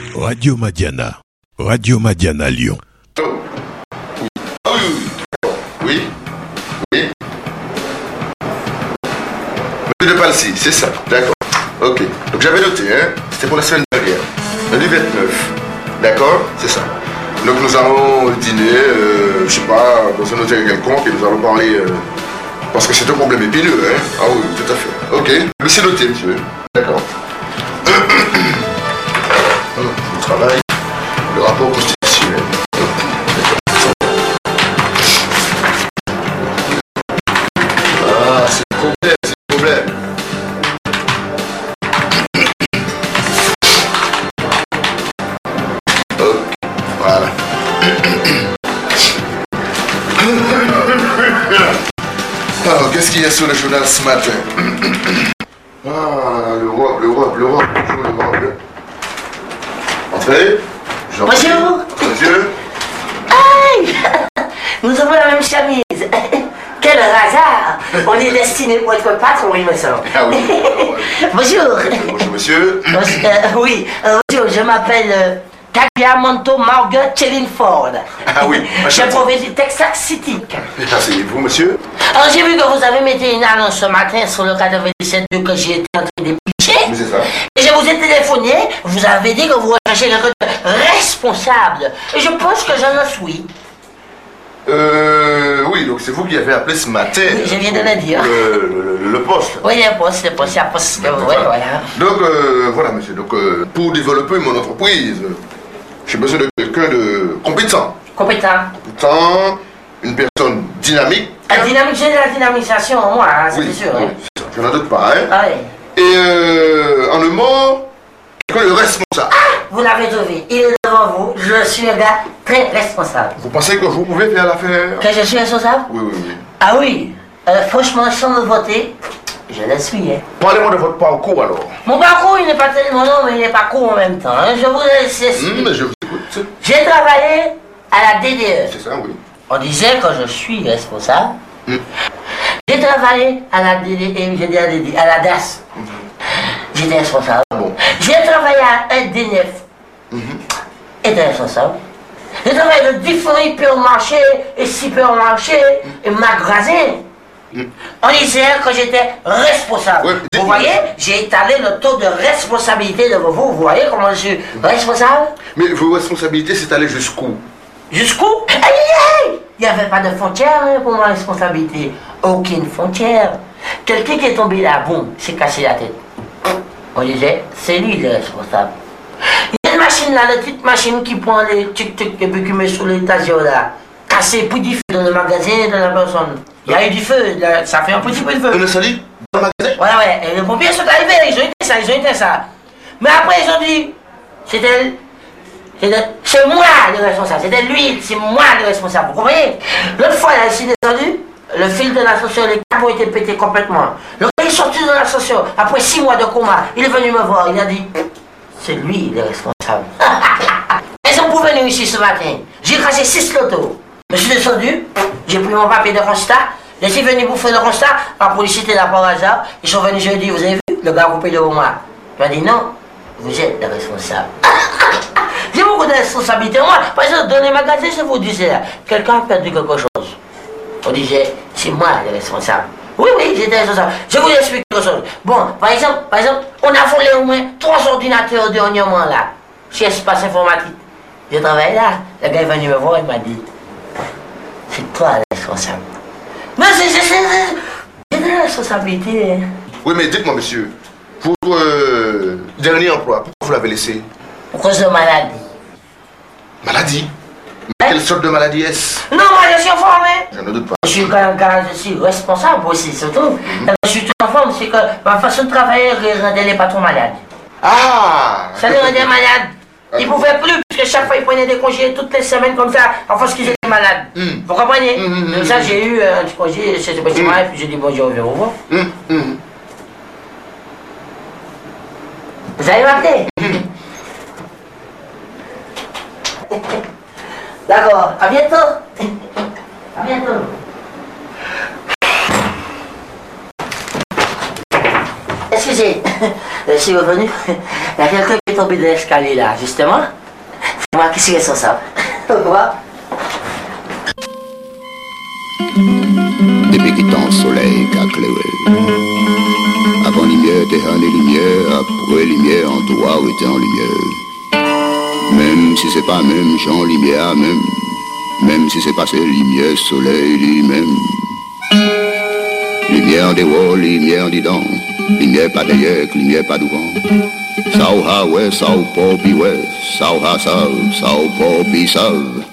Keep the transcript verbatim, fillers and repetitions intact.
Radio Madiana. Radio Madiana Lyon. Oh. Oui. Ah oui, oui. Oui. Oui. Monsieur de Palsy, c'est ça. D'accord. Ok. Donc j'avais noté, hein. C'était pour la semaine dernière. Lundi vingt-neuf. D'accord. C'est ça. Donc nous allons dîner, euh, je sais pas, dans un hôtel quelconque et nous allons parler. Euh, parce que c'est un problème épineux, hein. Ah oui, tout à fait. Ok. Mais c'est noté, monsieur. D'accord. Le travail, le rapport constitutionnel. Ah, c'est le problème, c'est le problème. Ok, voilà. Alors, qu'est-ce qu'il y a sur le journal ce matin? Ah, l'Europe, l'Europe, l'Europe, toujours l'Europe. Entrez. Bonjour. Monsieur. Aïe. Nous avons la même chemise. Quel hasard. On est destiné pour être patron, il me semble. Ah oui. Bonjour. Bonjour, monsieur. Bonjour, euh, oui, euh, bonjour, je m'appelle euh, Tagliamonto Margaret Chillingford. Ah oui. Je provins du Texas City. Merci. Vous, monsieur? Alors, j'ai vu que vous avez mis une annonce ce matin sur le quatre-vingt-dix-sept deux que j'ai été en train d'éplucher. Oui, c'est ça. Et je vous ai téléphoné, vous avez dit que vous recherchez quelqu'un de responsable. Et je pense que j'en suis. Euh, oui, donc c'est vous qui avez appelé ce matin. Oui, je viens de le dire. Le, le, le poste. Oui, le poste, le poste, le poste. Oui, voilà. Donc, euh, voilà, monsieur. Donc, euh, pour développer mon entreprise, j'ai besoin de quelqu'un de compétent. Compétent. Compétent, une personne dynamique. La dynamique, j'ai de la dynamisation en moi, hein, c'est Oui, sûr. oui, Hein. c'est ça. Je n'en doute pas, hein. Ah oui. Et euh, en un mot, quelqu'un de responsable. Vous l'avez trouvé, il est devant vous, je suis un gars très responsable. Vous pensez que vous pouvez faire l'affaire? Que je suis responsable? Oui, oui, oui. Ah oui, euh, franchement, sans me voter, je le suis. Hein. Parlez-moi de votre parcours alors. Mon parcours, il n'est pas tellement long, mais il n'est pas court en même temps. Hein. Je vous laisse expliquer. Mmh, mais je vous écoute. J'ai travaillé à la D D E. C'est ça, oui. On disait que je suis responsable. Mmh. J'ai travaillé à la D D E, j'ai dit à, D D, à la D A S. Mmh. J'étais responsable. Bon. J'ai travaillé à un D N F. Mmh. J'étais responsable. J'ai travaillé de différents hypermarchés et supermarchés et magasins. Mmh. On disait que j'étais responsable. Ouais, vous voyez, j'ai étalé le taux de responsabilité devant vous. Vous voyez comment je suis mmh. responsable? Mais vos responsabilités, c'est aller jusqu'où? Jusqu'où? Aïe, aïe, aïe. Il n'y avait pas de frontière hein, pour ma responsabilité. Aucune frontière. Quelqu'un qui est tombé là, boum, s'est cassé la tête. On disait, c'est lui le responsable. Il y a une machine là, la petite machine qui prend les tic-tic et puis qui met sur l'étagère là. Cassé, puis du feu dans le magasin de la personne. Il y a eu du feu, là, ça fait un petit peu de feu. On a sali dans le magasin? Ouais, ouais, et les pompiers sont arrivés, ils ont été ça, ils ont été ça. Mais après, ils ont dit, c'était... C'est moi le responsable, c'était lui, c'est moi le responsable, vous comprenez? L'autre fois, là, je suis descendu, le fil de l'ascension, les câbles ont été pétés complètement. L'autre, il est sorti de l'ascension, après six mois de coma, il est venu me voir, il a dit, c'est lui le responsable. Ils sont pour venir ici ce matin, j'ai craché six lotos. Je suis descendu, j'ai pris mon papier de constat, je suis venu bouffer le constat, la police était là par hasard, ils sont venus, je lui ai dit, vous avez vu, le gars coupé devant moi. Il m'a dit, non, vous êtes le responsable. J'ai beaucoup de responsabilités. Moi, par exemple, dans les magasins, je vous disais, quelqu'un a perdu quelque chose. On disait, c'est moi le responsable. Oui, oui, j'étais responsable. Je vous explique quelque chose. Bon, par exemple, par exemple, on a volé au moins trois ordinateurs dernièrement là, chez Espace Informatique. Je travaille là. Le gars est venu me voir, il m'a dit, c'est toi le responsable. Mais c'est, c'est, c'est, j'ai de la responsabilité. Hein. Oui, mais dites-moi, monsieur, votre euh, dernier emploi, pourquoi vous l'avez laissé? Pour cause de maladie. Maladie? Mais quelle sorte de maladie est-ce? Non, moi je suis en forme. Hein. Je ne doute pas. Je suis, je suis responsable aussi, surtout. Mm-hmm. Je suis tout en forme, c'est que ma façon de travailler rendait les patrons malades. Ah! Ça les rendait malades. Ils ne pouvaient plus, parce que chaque fois ils prenaient des congés toutes les semaines comme ça, en face qu'ils étaient malades. Mm. Vous comprenez? Mm-hmm. Donc ça, j'ai eu un petit congé chez ce bâtiment, mm. et puis j'ai dit bon, je reviens vous voir. Mm-hmm. Vous avez m'appeler? Mm-hmm. D'accord, à bientôt. À bientôt. Excusez. je suis revenu. Il y a quelqu'un qui est tombé de l'escalier là, justement. C'est moi qui suis responsable. Au revoir. Depuis quittant le soleil qu'a clairé. Avant lumière, t'es un lumière, après lumière, en toi, était en lumière. Même si c'est pas même, Jean lumière, même. Même si c'est pas c'est lumière, soleil, lui-même. Lumière des hauts, lumière des dents. Lumière pas derrière, lumière pas devant. Ça ou ha ouais, ça ou pas, puis ouais. Ça ou ha ça, ça ou pas, puis ça.